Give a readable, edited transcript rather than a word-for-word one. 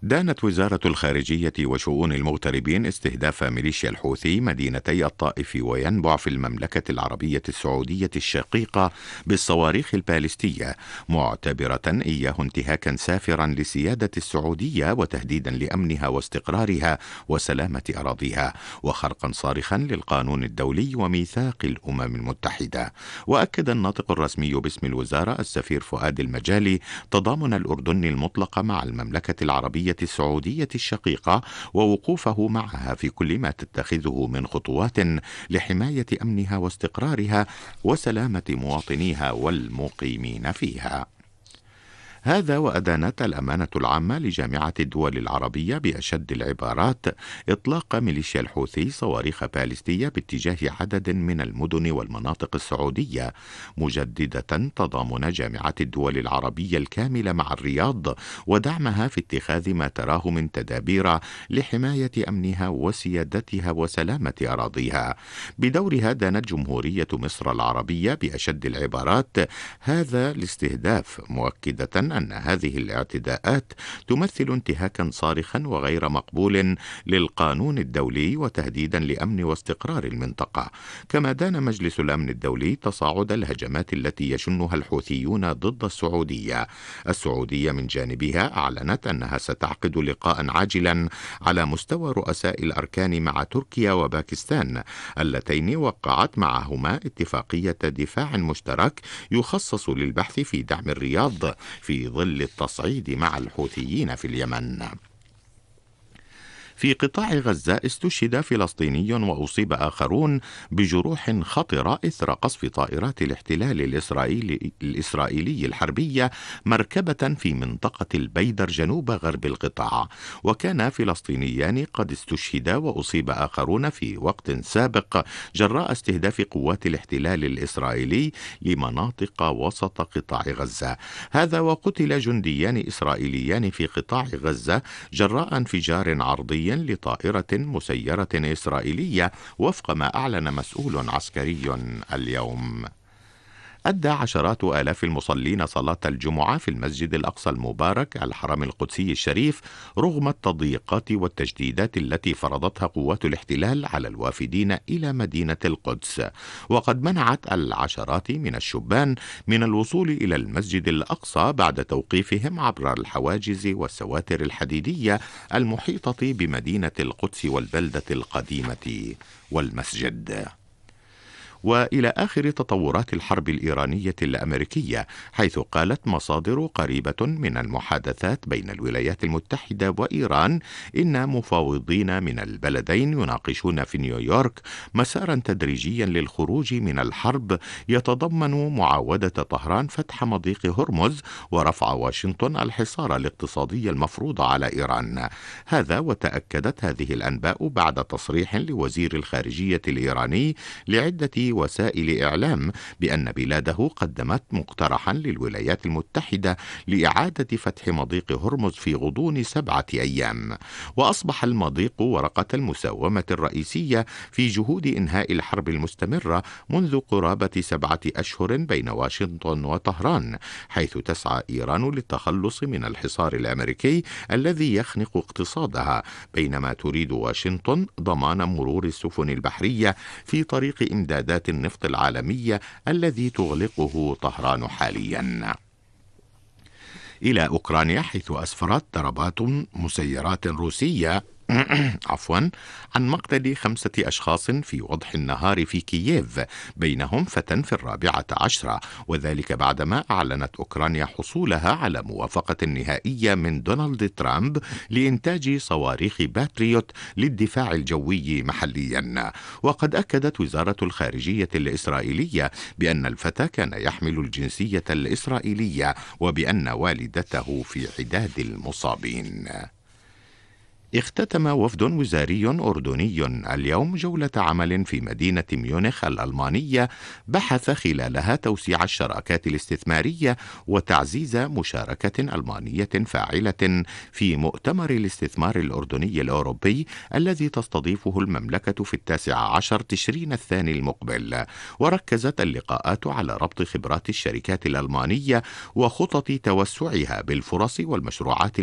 دانت وزارة الخارجية وشؤون المغتربين استهداف ميليشيا الحوثي مدينتي الطائف وينبع في المملكة العربية السعودية الشقيقة بالصواريخ البالستية، معتبرة إياه انتهاكا سافرا لسيادة السعودية وتهديدا لأمنها واستقرارها وسلامة أراضيها، وخرقا صارخا للقانون الدولي وميثاق الأمم المتحدة. وأكد الناطق الرسمي باسم الوزارة السفير فؤاد المجالي تضامن الأردن المطلق مع المملكة العربية السعودية الشقيقة ووقوفه معها في كل ما تتخذه من خطوات لحماية أمنها واستقرارها وسلامة مواطنيها والمقيمين فيها. هذا وأدانت الأمانة العامة لجامعة الدول العربية بأشد العبارات إطلاق ميليشيا الحوثي صواريخ باليستية باتجاه عدد من المدن والمناطق السعودية، مجددة تضامن جامعة الدول العربية الكامل مع الرياض ودعمها في اتخاذ ما تراه من تدابير لحماية أمنها وسيادتها وسلامة أراضيها. بدورها دانت جمهورية مصر العربية بأشد العبارات هذا الاستهداف، مؤكدة أن هذه الاعتداءات تمثل انتهاكا صارخا وغير مقبول للقانون الدولي وتهديدا لأمن واستقرار المنطقة. كما دان مجلس الأمن الدولي تصاعد الهجمات التي يشنها الحوثيون ضد السعودية. السعودية من جانبها أعلنت أنها ستعقد لقاء عاجلا على مستوى رؤساء الأركان مع تركيا وباكستان، اللتين وقعت معهما اتفاقية دفاع مشترك يخصص للبحث في دعم الرياض في ظل التصعيد مع الحوثيين في اليمن. في قطاع غزة استشهد فلسطيني وأصيب آخرون بجروح خطرة إثر قصف طائرات الاحتلال الإسرائيلي الحربية مركبة في منطقة البيدر جنوب غرب القطاع. وكان فلسطينيان قد استشهدا وأصيب آخرون في وقت سابق جراء استهداف قوات الاحتلال الإسرائيلي لمناطق وسط قطاع غزة. هذا وقتل جنديان إسرائيليان في قطاع غزة جراء انفجار عرضي لطائرة مسيرة إسرائيلية، وفق ما أعلن مسؤول عسكري اليوم. أدى عشرات آلاف المصلين صلاة الجمعة في المسجد الأقصى المبارك الحرم القدسي الشريف رغم التضييقات والتجديدات التي فرضتها قوات الاحتلال على الوافدين إلى مدينة القدس. وقد منعت العشرات من الشبان من الوصول إلى المسجد الأقصى بعد توقيفهم عبر الحواجز والسواتر الحديدية المحيطة بمدينة القدس والبلدة القديمة والمسجد. وإلى آخر تطورات الحرب الإيرانية الأمريكية، حيث قالت مصادر قريبة من المحادثات بين الولايات المتحدة وإيران إن مفاوضين من البلدين يناقشون في نيويورك مسارا تدريجيا للخروج من الحرب يتضمن معاودة طهران فتح مضيق هرمز ورفع واشنطن الحصار الاقتصادي المفروض على إيران. هذا وتأكدت هذه الأنباء بعد تصريح لوزير الخارجية الإيراني لعدة وسائل إعلام بأن بلاده قدمت مقترحا للولايات المتحدة لإعادة فتح مضيق هرمز في غضون 7 أيام. وأصبح المضيق ورقة المساومة الرئيسية في جهود إنهاء الحرب المستمرة منذ قرابة 7 أشهر بين واشنطن وطهران، حيث تسعى إيران للتخلص من الحصار الأمريكي الذي يخنق اقتصادها، بينما تريد واشنطن ضمان مرور السفن البحرية في طريق إمدادات النفط العالمية الذي تغلقه طهران حاليا. إلى أوكرانيا، حيث أسفرت ضربات مسيرات روسية عن مقتل 5 أشخاص في وضح النهار في كييف، بينهم فتى في 14، وذلك بعدما أعلنت أوكرانيا حصولها على موافقة نهائية من دونالد ترامب لإنتاج صواريخ باتريوت للدفاع الجوي محليا. وقد أكدت وزارة الخارجية الإسرائيلية بأن الفتى كان يحمل الجنسية الإسرائيلية وبأن والدته في عداد المصابين. اختتم وفد وزاري أردني اليوم جولة عمل في مدينة ميونخ الألمانية بحث خلالها توسيع الشراكات الاستثمارية وتعزيز مشاركة ألمانية فاعلة في مؤتمر الاستثمار الأردني الأوروبي الذي تستضيفه المملكة في 19 تشرين الثاني المقبل. وركزت اللقاءات على ربط خبرات الشركات الألمانية وخطط توسعها بالفرص والمشروعات